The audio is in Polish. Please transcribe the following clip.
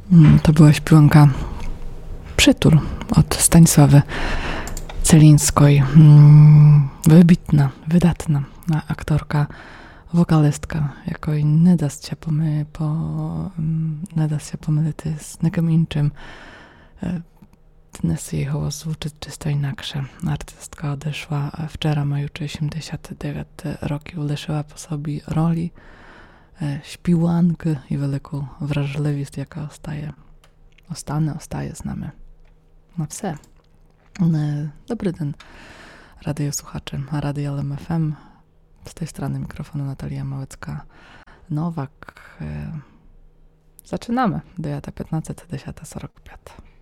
To była śpiewanka Przytul od Stanisławy Celińskiej. Wybitna, wydatna aktorka, wokalistка, якої не дасться pomylити z nikim innym. Dnes jej głos звучить czysto inaczej. Artystka odeszła wczoraj, majući 89 років, лишила po sobie roli śpiewanki i wielką wrażliwość, jaka ostaje z nami na все. Dobry dzień, radiosłuchacze Radia LMF FM. Z tej strony mikrofonu Natalia Małecka-Nowak. Zaczynamy. 9:15, 10:45.